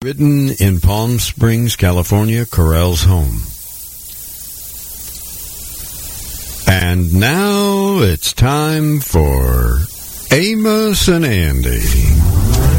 Written in Palm Springs, California, Correll's home. And now it's time for Amos and Andy.